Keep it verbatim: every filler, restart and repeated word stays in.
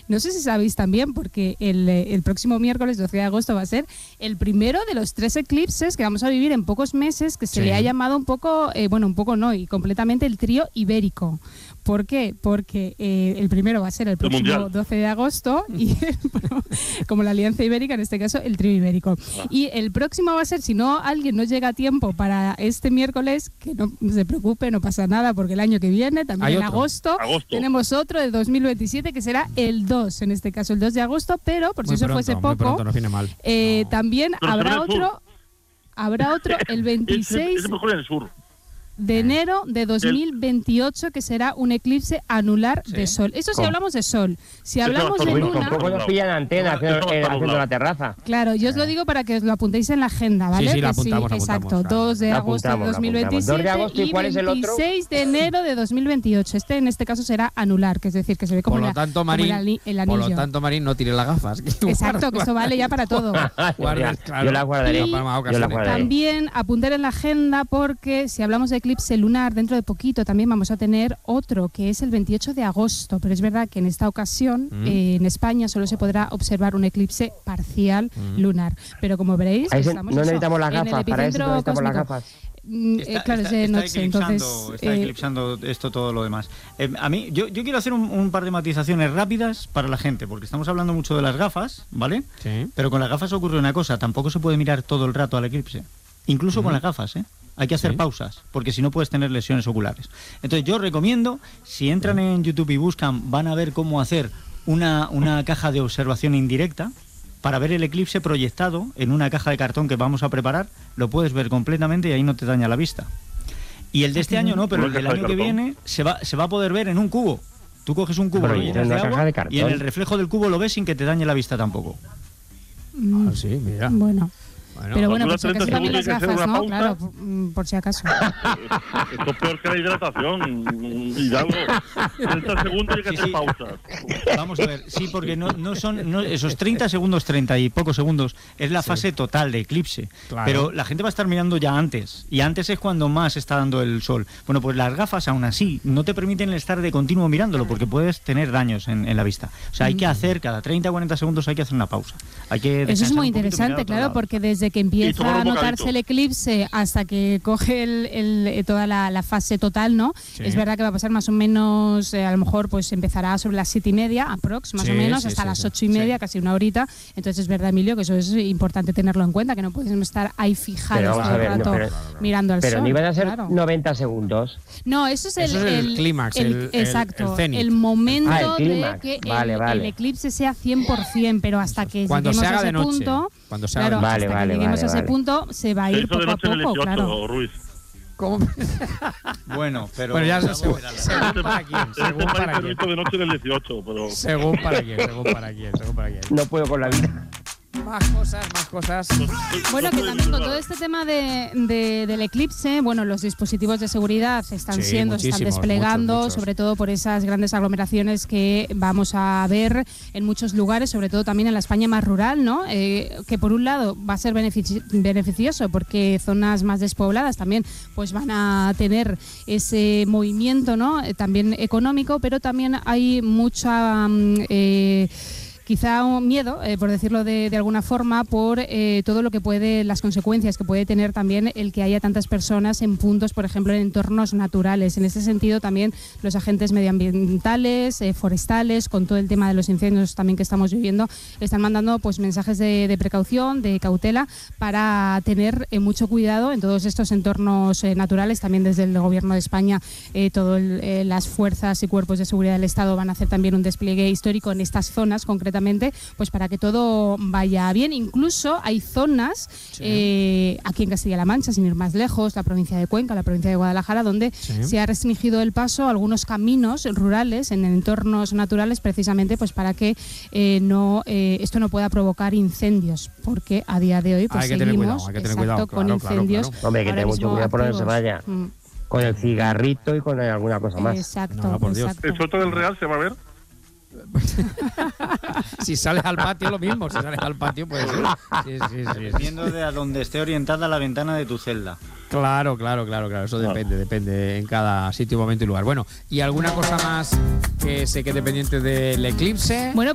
no sé si sabéis también, porque el, el próximo miércoles doce de agosto va a ser el primero de los tres eclipses que vamos a vivir en pocos meses, que se Sí. le ha llamado un poco, eh, bueno, un poco no, y completamente el trío ibérico. ¿Por qué? Porque eh, el primero va a ser el próximo mundial. doce de agosto y bueno, como la Alianza Ibérica, en este caso el trío ibérico. Y el próximo va a ser, si no alguien no llega a tiempo para este miércoles, que no se preocupe, no pasa nada, porque el año que viene, también Hay en otro. agosto, Agosto. tenemos otro de dos mil veintisiete que será el dos, en este caso el dos de agosto, pero por si Muy eso pronto, fuese muy poco, pronto, no viene mal. eh, No. también Pero habrá será el sur. otro, habrá otro el Ese, veintiséis ese mejor en el sur. de enero de dos mil veintiocho, que será un eclipse anular Sí. de sol. Eso si ¿Cómo? hablamos de sol. Si Eso hablamos va a de estar Uy, bueno, luna, tampoco nos pillan antena Eso haciendo, va a eh, estar haciendo nublado. la terraza. claro, yo os lo digo para que os lo apuntéis en la agenda, ¿vale? Sí, sí, lo Que apuntamos, exacto, apuntamos, claro. dos de Lo agosto de apuntamos, lo dos mil apuntamos. veintisiete dos de agosto, ¿y cuál es el otro? veintiséis de enero de dos mil veintiocho. Este en este caso será anular, que es decir, que se ve como, Por lo la- tanto, como Marín, el, ani- el por anillo. lo tanto, Marín, no tires las gafas. Exacto, que esto vale ya para todo. Guardes, Ya, claro. Yo la guardaré. Y- Para más Yo la ocasiones. guardaré. También apuntar en la agenda, porque si hablamos de eclipse lunar, dentro de poquito también vamos a tener otro, que es el veintiocho de agosto. Pero es verdad que en esta ocasión, Mm. eh, en España, solo se podrá observar un eclipse parcial Mm. lunar. Pero como veréis, Ahí se- estamos no eso, necesitamos las en el gafas, para eso epicentro no necesitamos las cósmico. gafas. Mm, eh, Está, claro, está- es de está noche, eclipsando, entonces... está eh, eclipsando esto todo lo demás. Eh, a mí, yo, yo quiero hacer un, un par de matizaciones rápidas para la gente, porque estamos hablando mucho de las gafas, ¿vale? Sí. Pero con las gafas ocurre una cosa, tampoco se puede mirar todo el rato al eclipse. Incluso con las gafas, ¿eh? Hay que hacer Sí. pausas, porque si no puedes tener lesiones oculares. Entonces yo recomiendo, si entran en YouTube y buscan, van a ver cómo hacer una, una caja de observación indirecta para ver el eclipse proyectado en una caja de cartón que vamos a preparar. Lo puedes ver completamente y ahí no te daña la vista. Y el de este año no, pero el Una del caja de año que cartón. viene se va, se va a poder ver en un cubo. Tú coges un cubo, Pero lo ¿y llenas en de una caja agua de cartón? y en el reflejo del cubo lo ves sin que te dañe la vista tampoco. mm, Ah, sí, mira. Bueno, Bueno, pero bueno, dura por si acaso treinta también las segundos y hay que hacer gafas, una ¿no? pausa. Claro, por, mm, por si acaso. Esto es peor que la hidratación. Hidalgo. treinta segundos y hay que Sí, hacer sí. pausas. Vamos a ver, sí, porque no, no son no, esos treinta segundos, treinta y pocos segundos, es la fase total de eclipse. Claro. Pero la gente va a estar mirando ya antes, y antes es cuando más está dando el sol. Bueno, pues las gafas aún así no te permiten estar de continuo mirándolo, porque puedes tener daños en, en la vista. O sea, hay que hacer, cada treinta o cuarenta segundos hay que hacer una pausa. Hay que Eso es descansar muy un poquito y mirar a interesante, otro claro, lado. porque desde que Y empieza tomar a un notarse bocadito. el eclipse hasta que coge el, el- eh, toda la, la fase total, ¿no? Sí. Es verdad que va a pasar más o menos, eh, a lo mejor pues empezará sobre las siete y media, aprox, más Sí, o menos, sí, hasta sí, las sí. ocho y media, Sí. casi una horita. Entonces es verdad, Emilio, que eso es importante tenerlo en cuenta, que no podemos estar ahí fijados Pero vamos todo a el ver, no, rato pero- mirando al Pero sol. ni van a ser claro. noventa segundos. No, eso es el, Eso es el clímax, el- el- exacto, el cenit. el momento Ah, el de clímax. que el, Vale, vale. el eclipse sea cien por ciento, pero hasta que Cuando lleguemos se haga a ese de noche. punto, Cuando se haga claro, de noche. Vale, hasta vale, que lleguemos vale, a ese vale. punto se va a Se ir hizo de poco a noche en el poco, dieciocho, claro. Ruiz. ¿Cómo? Bueno, pero... Bueno, ya vamos a según, ver a la- según para quién, Este según país para se quién. hizo de noche en el dieciocho, pero... Según para quién, según para quién, según para quién. No puedo con la vida. Más cosas, más cosas. Bueno, que también con todo este tema de, de- del eclipse, bueno, los dispositivos de seguridad están Sí, siendo, se están muchísimos, desplegando, muchos, muchos. sobre todo por esas grandes aglomeraciones que vamos a ver en muchos lugares, sobre todo también en la España más rural, ¿no? Eh, que por un lado va a ser benefici- beneficioso porque zonas más despobladas también pues van a tener ese movimiento, ¿no? Eh, también económico, pero también hay mucha... mm, eh, quizá un miedo, eh, por decirlo de, de alguna forma, por eh, todo lo que puede, las consecuencias que puede tener también el que haya tantas personas en puntos, por ejemplo, en entornos naturales. En ese sentido, también los agentes medioambientales, eh, forestales, con todo el tema de los incendios también que estamos viviendo, están mandando pues mensajes de, de precaución, de cautela, para tener eh, mucho cuidado en todos estos entornos eh, naturales. También desde el Gobierno de España, eh, todas eh, las fuerzas y cuerpos de seguridad del Estado van a hacer también un despliegue histórico en estas zonas concretamente, pues para que todo vaya bien. Incluso hay zonas Sí. eh, aquí en Castilla-La Mancha, sin ir más lejos, la provincia de Cuenca, la provincia de Guadalajara, donde Sí. se ha restringido el paso a algunos caminos rurales en entornos naturales, precisamente pues para que eh, no eh, esto no pueda provocar incendios, porque a día de hoy pues Hay que tener seguimos cuidado, hay que tener exacto, cuidado, con claro, claro, incendios. claro. Hombre, que ahora tenga mucho mismo cuidado por donde se activos. vaya. Mm, Con el cigarrito y con alguna cosa más. Exacto, No, por Dios. exacto. ¿El Soto del Real se va a ver? Si sales al patio, lo mismo. Si sales al patio, pues sí. Sí, sí, sí, sí. Dependiendo de a donde esté orientada la ventana de tu celda. Claro, claro, claro, claro. Eso Claro. depende, depende en cada sitio, momento y lugar. Bueno, ¿y alguna cosa más que se quede pendiente del eclipse? Bueno,